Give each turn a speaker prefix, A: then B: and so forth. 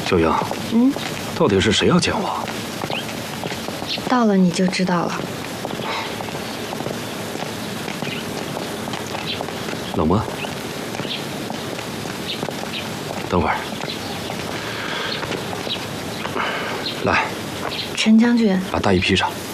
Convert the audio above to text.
A: 秀英，到底是谁要见我？
B: 到了你就知道了。
A: 冷吗？等会儿。来，
B: 陈将军，
A: 把大衣披上。